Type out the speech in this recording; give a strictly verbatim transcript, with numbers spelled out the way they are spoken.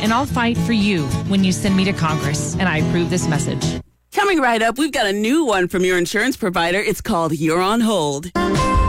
and I'll fight for you when you send me to Congress and I approve this message. Coming right up, we've got a new one from your insurance provider. It's called You're on Hold.